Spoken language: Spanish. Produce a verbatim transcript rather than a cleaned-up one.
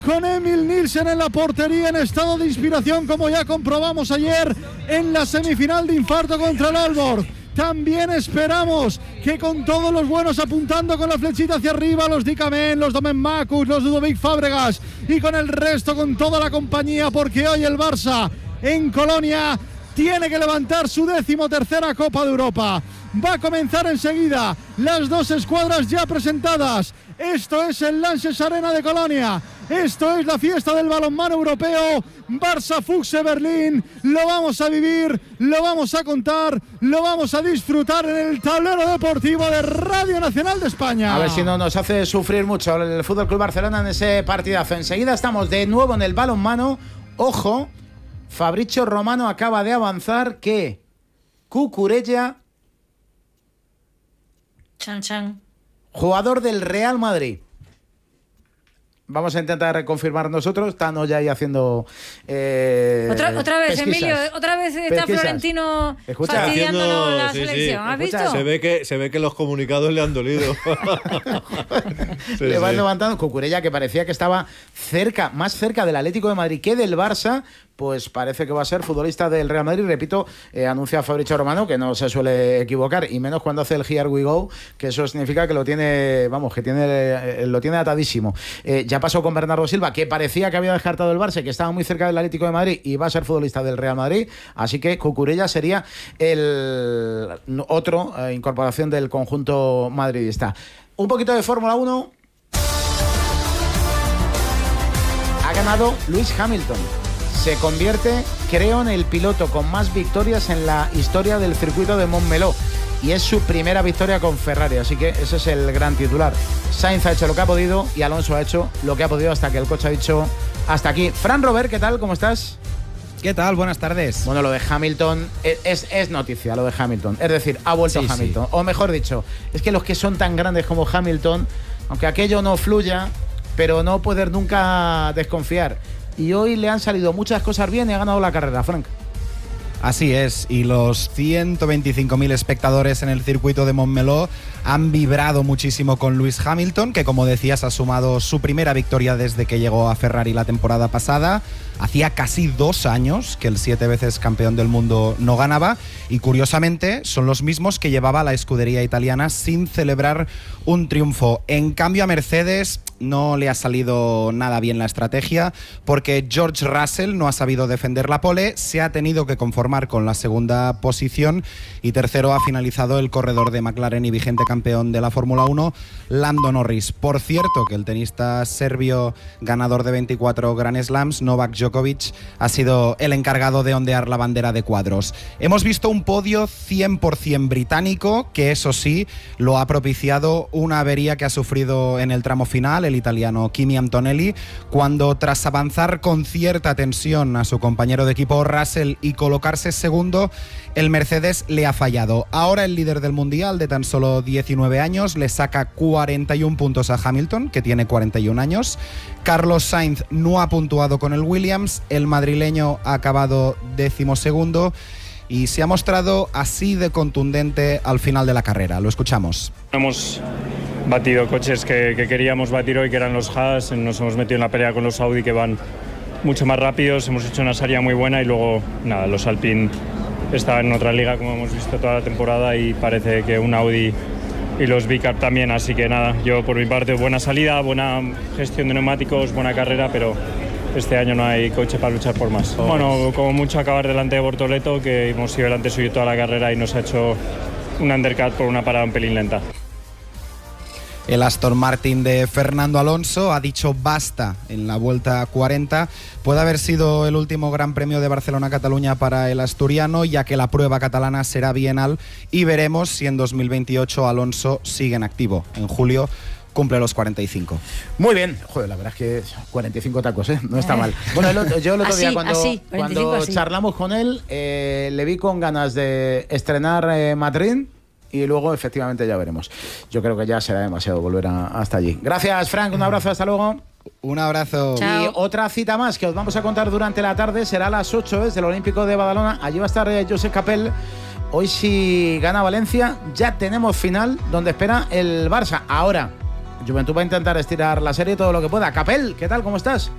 Con Emil Nielsen en la portería en estado de inspiración, como ya comprobamos ayer en la semifinal de infarto contra el Aalborg. También esperamos que con todos los buenos apuntando con la flechita hacia arriba, los Dikamen, los Domen Makus, los Ludovic Fábregas y con el resto, con toda la compañía, porque hoy el Barça en Colonia tiene que levantar su decimotercera Copa de Europa. Va a comenzar enseguida, las dos escuadras ya presentadas. Esto es el Lanxess Arena de Colonia. Esto es la fiesta del balonmano europeo. Barça Füchse Berlín. Lo vamos a vivir, lo vamos a contar, lo vamos a disfrutar en el tablero deportivo de Radio Nacional de España. A ver si no nos hace sufrir mucho el F C Barcelona en ese partidazo. Enseguida estamos de nuevo en el balonmano. Ojo, Fabrizio Romano acaba de avanzar que Cucurella, Chan Chan, jugador del Real Madrid. Vamos a intentar confirmar nosotros. Están ya ahí haciendo eh, otra, otra vez, pesquisas. Emilio, otra vez está Pesquisas. Florentino Escucha, fastidiándonos haciendo, la sí, selección. sí. ¿Has Escucha, visto? Se ve que se ve que los comunicados le han dolido. sí, Le van sí. levantando. Cucurella, que parecía que estaba cerca, más cerca del Atlético de Madrid que del Barça, pues parece que va a ser futbolista del Real Madrid. Repito, eh, anuncia Fabrizio Romano, que no se suele equivocar, y menos cuando hace el Here We Go, que eso significa que lo tiene, vamos, que tiene eh, lo tiene atadísimo. Eh, ya pasó con Bernardo Silva, que parecía que había descartado el Barça, que estaba muy cerca del Atlético de Madrid y va a ser futbolista del Real Madrid. Así que Cucurella sería el otro eh, incorporación del conjunto madridista. Un poquito de Fórmula uno. Ha ganado Lewis Hamilton. Se convierte, creo, en el piloto con más victorias en la historia del circuito de Montmeló. Y es su primera victoria con Ferrari, así que ese es el gran titular. Sainz ha hecho lo que ha podido y Alonso ha hecho lo que ha podido hasta que el coche ha dicho hasta aquí. Fran Robert, ¿qué tal? ¿Cómo estás? ¿Qué tal? Buenas tardes. Bueno, lo de Hamilton es, es, es noticia, lo de Hamilton. Es decir, ha vuelto Sí, Hamilton. sí. O mejor dicho, es que los que son tan grandes como Hamilton, aunque aquello no fluya, pero no poder nunca desconfiar. Y hoy le han salido muchas cosas bien y ha ganado la carrera, Frank. Así es, y los ciento veinticinco mil espectadores en el circuito de Montmeló han vibrado muchísimo con Lewis Hamilton, que, como decías, ha sumado su primera victoria desde que llegó a Ferrari la temporada pasada. Hacía casi dos años que el siete veces campeón del mundo no ganaba, y curiosamente son los mismos que llevaba la escudería italiana sin celebrar un triunfo. En cambio, a Mercedes no le ha salido nada bien la estrategia, porque George Russell no ha sabido defender la pole, se ha tenido que conformar con la segunda posición, y tercero ha finalizado el corredor de McLaren y vigente campeón de la Fórmula uno, Lando Norris. Por cierto, que el tenista serbio ganador de veinticuatro Grand Slams, Novak Djokovic, ha sido el encargado de ondear la bandera de cuadros. Hemos visto un podio cien por ciento británico, que eso sí, lo ha propiciado una avería que ha sufrido en el tramo final el italiano Kimi Antonelli, cuando, tras avanzar con cierta tensión a su compañero de equipo Russell y colocarse segundo, el Mercedes le ha fallado. Ahora el líder del mundial, de tan solo diecinueve años, le saca cuarenta y un puntos a Hamilton, que tiene cuarenta y un años. Carlos Sainz no ha puntuado con el Williams, el madrileño ha acabado decimosegundo y se ha mostrado así de contundente al final de la carrera. Lo escuchamos. Hemos batido coches que, que queríamos batir hoy, que eran los Haas. Nos hemos metido en la pelea con los Audi, que van mucho más rápidos. Hemos hecho una salida muy buena y luego, nada, los Alpine estaban en otra liga, como hemos visto toda la temporada, y parece que un Audi y los V-Carb también. Así que nada, yo por mi parte, buena salida, buena gestión de neumáticos, buena carrera, pero este año no hay coche para luchar por más. Oh. Bueno, como mucho acabar delante de Bortoleto, que hemos ido delante suyo toda la carrera y nos ha hecho un undercut por una parada un pelín lenta. El Aston Martin de Fernando Alonso ha dicho basta en la vuelta cuarenta. Puede haber sido el último Gran Premio de Barcelona-Cataluña para el asturiano, ya que la prueba catalana será bienal, y veremos si en dos mil veintiocho Alonso sigue en activo. En julio cumple los cuarenta y cinco. Muy bien. Joder, la verdad es que cuarenta y cinco tacos, ¿eh? No está mal. Bueno, el otro, yo el otro así, día cuando, así, cuando así. charlamos con él, eh, le vi con ganas de estrenar eh, Madrid, y luego efectivamente ya veremos. Yo creo que ya será demasiado volver a, hasta allí. Gracias, Frank. Un abrazo. Hasta luego. Un abrazo. Chao. Y otra cita más que os vamos a contar durante la tarde será a las ocho, es del Olímpico de Badalona. Allí va a estar eh, Josep Capel. Hoy, si gana Valencia, ya tenemos final donde espera el Barça. Ahora, Juventud va a intentar estirar la serie todo lo que pueda. Capel, ¿qué tal? ¿Cómo estás?